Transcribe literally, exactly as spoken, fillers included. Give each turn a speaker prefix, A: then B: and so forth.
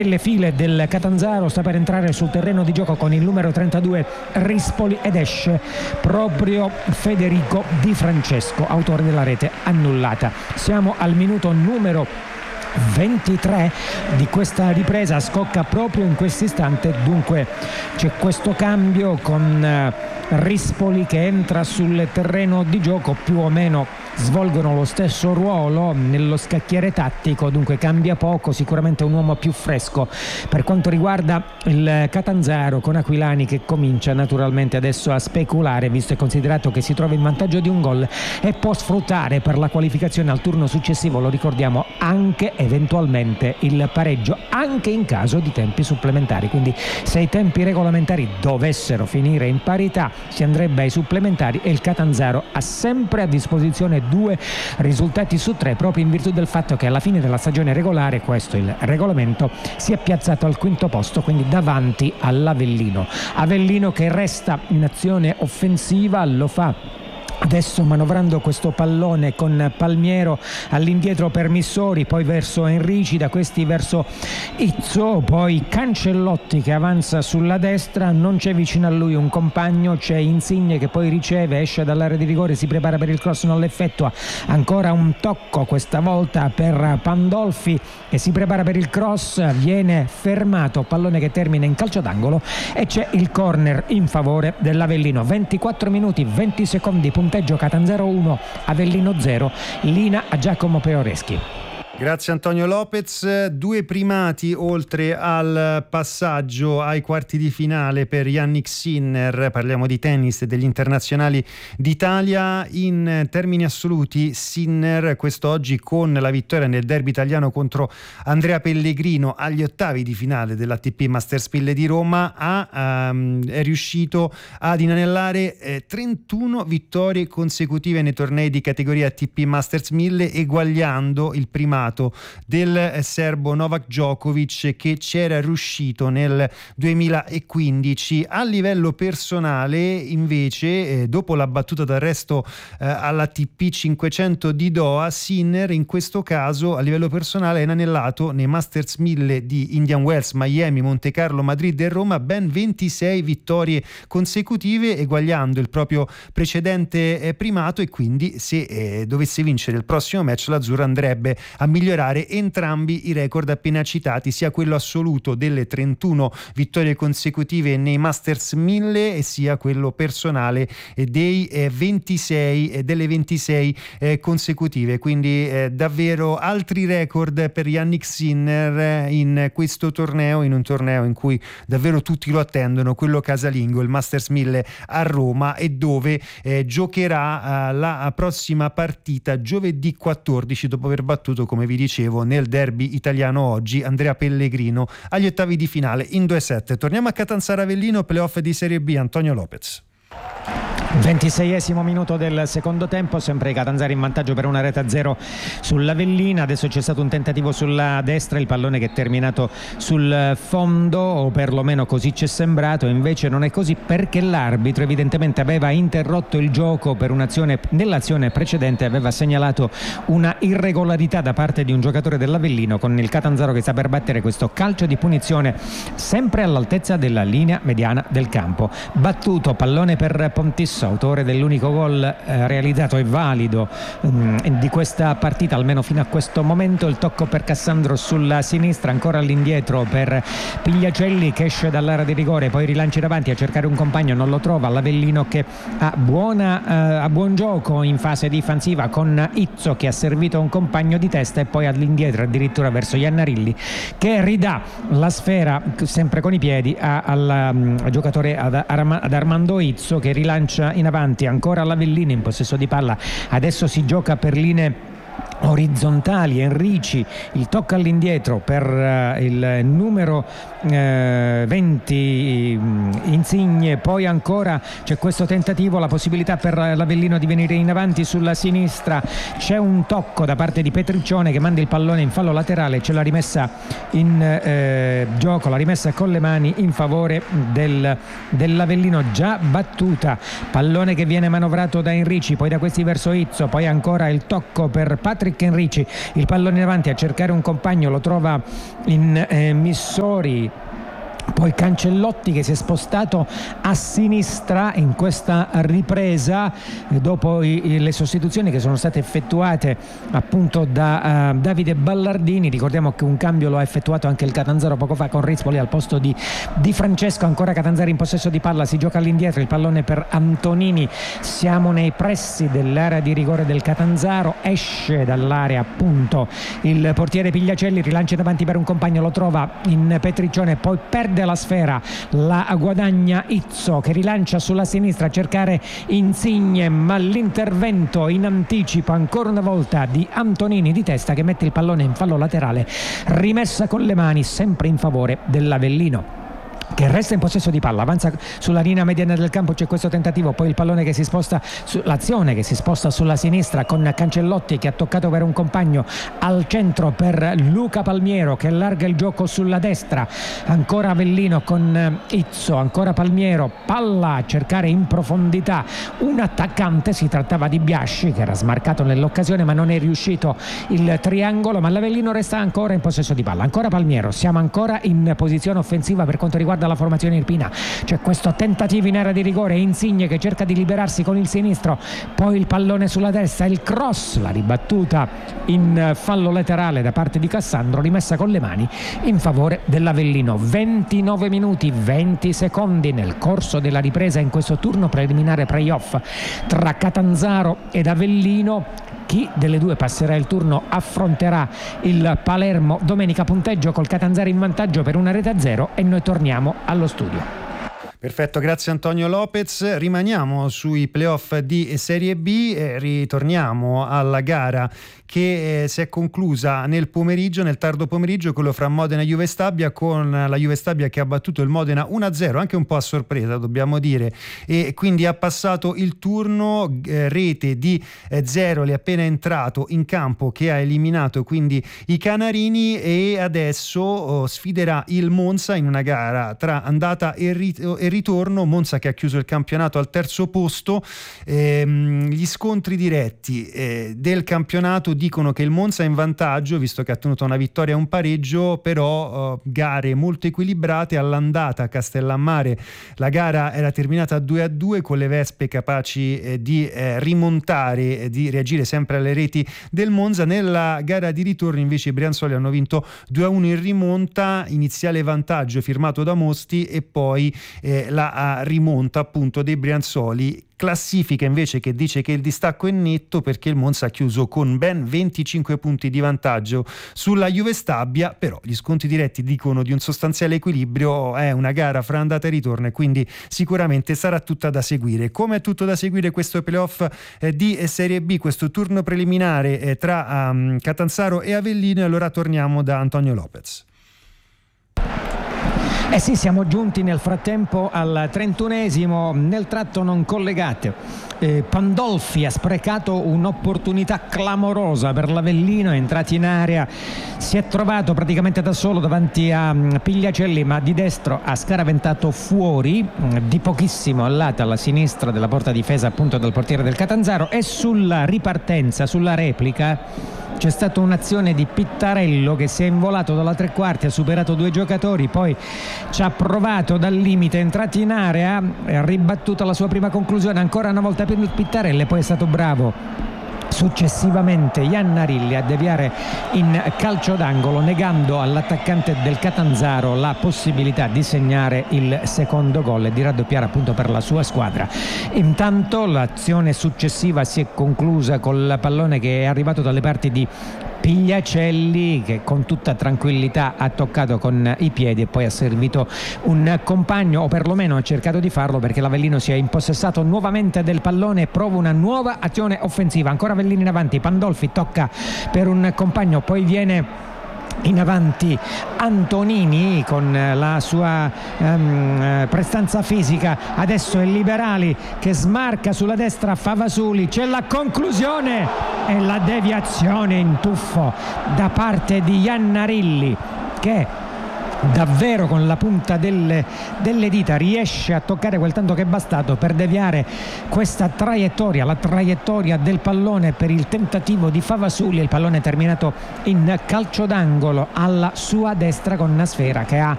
A: Le file del Catanzaro, sta per entrare sul terreno di gioco con il numero trentadue Rispoli ed esce proprio Federico Di Francesco, autore della rete annullata. Siamo al minuto numero ventitré di questa ripresa, scocca proprio in questo istante, dunque c'è questo cambio con Rispoli che entra sul terreno di gioco, più o meno svolgono lo stesso ruolo nello scacchiere tattico, dunque cambia poco, sicuramente un uomo più fresco per quanto riguarda il Catanzaro, con Aquilani che comincia naturalmente adesso a speculare, visto e considerato che si trova in vantaggio di un gol e può sfruttare per la qualificazione al turno successivo, lo ricordiamo, anche eventualmente il pareggio, anche in caso di tempi supplementari. Quindi se i tempi regolamentari dovessero finire in parità si andrebbe ai supplementari e il Catanzaro ha sempre a disposizione due risultati su tre, proprio in virtù del fatto che alla fine della stagione regolare, questo è il regolamento, si è piazzato al quinto posto, quindi davanti all'Avellino. Avellino che resta in azione offensiva, lo fa adesso manovrando questo pallone con Palmiero all'indietro per Missori, poi verso Enrici, da questi verso Izzo, poi Cancellotti che avanza sulla destra, non c'è vicino a lui un compagno, c'è Insigne che poi riceve, esce dall'area di rigore, si prepara per il cross, non l'effettua, ancora un tocco questa volta per Pandolfi che si prepara per il cross, viene fermato, pallone che termina in calcio d'angolo e c'è il corner in favore dell'Avellino. Ventiquattro minuti venti secondi, punteggio Catanzaro uno, Avellino zero, linea a Giacomo Peoreschi.
B: Grazie Antonio Lopez. Due primati oltre al passaggio ai quarti di finale per Jannik Sinner, parliamo di tennis e degli internazionali d'Italia. In termini assoluti Sinner quest'oggi con la vittoria nel derby italiano contro Andrea Pellegrino agli ottavi di finale dell'A T P Masters mille di Roma ha, um, è riuscito ad inanellare eh, trentuno vittorie consecutive nei tornei di categoria A T P Masters mille, eguagliando il primato del serbo Novak Djokovic che c'era riuscito nel duemilaquindici. A livello personale invece, eh, dopo la battuta d'arresto eh, alla T P cinquecento di Doha, Sinner in questo caso a livello personale ha inanellato nei Masters mille di Indian Wells, Miami, Monte Carlo, Madrid e Roma ben ventisei vittorie consecutive, eguagliando il proprio precedente eh, primato, e quindi se eh, dovesse vincere il prossimo match l'azzurro andrebbe a migliorare entrambi i record appena citati, sia quello assoluto delle trentuno vittorie consecutive nei Masters mille e sia quello personale dei eh, ventisei eh, delle ventisei eh, consecutive. Quindi eh, davvero altri record per Jannik Sinner eh, in questo torneo, in un torneo in cui davvero tutti lo attendono, quello casalingo, il Masters mille a Roma, e dove eh, giocherà eh, la prossima partita giovedì quattordici, dopo aver battuto, come vi dicevo, nel derby italiano oggi Andrea Pellegrino agli ottavi di finale in due sette. Torniamo a Catanzaro Avellino, playoff di Serie B, Antonio Lopez.
A: ventiseiesimo minuto del secondo tempo, sempre i Catanzari in vantaggio per una rete a zero sull'Avellina. Adesso c'è stato un tentativo sulla destra, il pallone che è terminato sul fondo, o perlomeno così ci è sembrato, invece non è così, perché l'arbitro evidentemente aveva interrotto il gioco per un'azione, nell'azione precedente aveva segnalato una irregolarità da parte di un giocatore dell'Avellino, con il Catanzaro che sta per battere questo calcio di punizione sempre all'altezza della linea mediana del campo. Battuto pallone per Pontisso, autore dell'unico gol eh, realizzato e valido um, di questa partita, almeno fino a questo momento. Il tocco per Cassandro sulla sinistra, ancora all'indietro per Pigliacelli che esce dall'area di rigore, poi rilanci davanti a cercare un compagno, non lo trova. L'Avellino che ha, buona, eh, ha buon gioco in fase difensiva con Izzo che ha servito un compagno di testa, e poi all'indietro addirittura verso Iannarilli che ridà la sfera sempre con i piedi a, al um, giocatore ad, ad Armando Izzo, che rilancia in avanti, ancora l'Avellino in possesso di palla. Adesso si gioca per linee orizzontali, Enrici, il tocco all'indietro per uh, il numero uh, venti Insigne, poi ancora c'è questo tentativo, la possibilità per l'Avellino di venire in avanti sulla sinistra, c'è un tocco da parte di Petriccione che manda il pallone in fallo laterale, c'è la rimessa in eh, gioco, la rimessa con le mani in favore del, dell'Avellino già battuta, pallone che viene manovrato da Enrici, poi da questi verso Izzo, poi ancora il tocco per Patrick Patrick Enrici, il pallone in avanti a cercare un compagno, lo trova in eh, Missori. Poi Cancellotti che si è spostato a sinistra in questa ripresa dopo i, le sostituzioni che sono state effettuate appunto da uh, Davide Ballardini. Ricordiamo che un cambio lo ha effettuato anche il Catanzaro poco fa con Rispoli al posto di Di Francesco. Ancora Catanzaro in possesso di palla, si gioca all'indietro, il pallone per Antonini. Siamo nei pressi dell'area di rigore del Catanzaro, esce dall'area appunto il portiere Pigliacelli, rilancia in avanti per un compagno, lo trova in Petriccione, poi perde la sfera, la guadagna Izzo che rilancia sulla sinistra a cercare Insigne, ma l'intervento in anticipo ancora una volta di Antonini di testa che mette il pallone in fallo laterale, rimessa con le mani sempre in favore dell'Avellino che resta in possesso di palla, avanza sulla linea mediana del campo, c'è questo tentativo, poi il pallone che si sposta su, l'azione che si sposta sulla sinistra con Cancellotti che ha toccato per un compagno al centro per Luca Palmiero che allarga il gioco sulla destra, ancora Avellino con Izzo, ancora Palmiero, palla a cercare in profondità un attaccante, si trattava di Biasci che era smarcato nell'occasione ma non è riuscito il triangolo, ma l'Avellino resta ancora in possesso di palla, ancora Palmiero, siamo ancora in posizione offensiva per quanto riguarda la formazione irpina, c'è questo tentativo in area di rigore, Insigne che cerca di liberarsi con il sinistro, poi il pallone sulla destra, il cross, la ribattuta in fallo laterale da parte di Cassandro, rimessa con le mani in favore dell'Avellino. Ventinove minuti venti secondi nel corso della ripresa in questo turno preliminare playoff tra Catanzaro ed Avellino. Chi delle due passerà il turno affronterà il Palermo domenica. Punteggio col Catanzaro in vantaggio per una rete a zero e noi torniamo allo studio.
B: Perfetto, grazie Antonio Lopez. Rimaniamo sui playoff di Serie B e ritorniamo alla gara che eh, si è conclusa nel pomeriggio, nel tardo pomeriggio, quello fra Modena e Juve Stabia, con la Juve Stabia che ha battuto il Modena uno a zero, anche un po' a sorpresa dobbiamo dire, e quindi ha passato il turno, eh, rete di eh, Zeroli appena entrato in campo che ha eliminato quindi i Canarini, e adesso oh, sfiderà il Monza in una gara tra andata e, rit- e ritorno. Monza che ha chiuso il campionato al terzo posto. Ehm, gli scontri diretti eh, del campionato dicono che il Monza è in vantaggio visto che ha ottenuto una vittoria e un pareggio, però eh, gare molto equilibrate. All'andata a Castellammare la gara era terminata a due a due con le Vespe capaci eh, di eh, rimontare e di reagire sempre alle reti del Monza. Nella gara di ritorno invece i Brianzoli hanno vinto due a uno in rimonta, iniziale vantaggio firmato da Mosti e poi eh, la rimonta appunto dei Brianzoli. Classifica invece che dice che il distacco è netto perché il Monza ha chiuso con ben venticinque punti di vantaggio sulla Juve Stabia, però gli sconti diretti dicono di un sostanziale equilibrio. È una gara fra andata e ritorno e quindi sicuramente sarà tutta da seguire. Come è tutto da seguire questo playoff eh, di Serie B, questo turno preliminare eh, tra um, Catanzaro e Avellino, e allora torniamo da Antonio Lopez.
A: Eh sì, siamo giunti nel frattempo al trentunesimo, nel tratto non collegato. Eh, Pandolfi ha sprecato un'opportunità clamorosa per l'Avellino, è entrato in area, si è trovato praticamente da solo davanti a Pigliacelli, ma di destro ha scaraventato fuori di pochissimo al lato, alla sinistra della porta difesa appunto dal portiere del Catanzaro, e sulla ripartenza, sulla replica c'è stata un'azione di Pittarello che si è involato dalla tre quarti, ha superato due giocatori, poi ci ha provato dal limite, è entrato in area, ha ribattuto la sua prima conclusione ancora una volta per Pittarello e poi è stato bravo successivamente Iannarilli a deviare in calcio d'angolo, negando all'attaccante del Catanzaro la possibilità di segnare il secondo gol e di raddoppiare appunto per la sua squadra. Intanto l'azione successiva si è conclusa col pallone che è arrivato dalle parti di Pigliacelli, che con tutta tranquillità ha toccato con i piedi e poi ha servito un compagno, o perlomeno ha cercato di farlo, perché l'Avellino si è impossessato nuovamente del pallone e prova una nuova azione offensiva. Ancora Avellino in avanti, Pandolfi tocca per un compagno, poi viene in avanti Antonini con la sua um, prestanza fisica. Adesso è Liberali che smarca sulla destra Favasuli, c'è la conclusione e la deviazione in tuffo da parte di Iannarilli, che davvero con la punta delle, delle dita riesce a toccare quel tanto che è bastato per deviare questa traiettoria, la traiettoria del pallone per il tentativo di Favasuglia. Il pallone è terminato in calcio d'angolo alla sua destra con una sfera che ha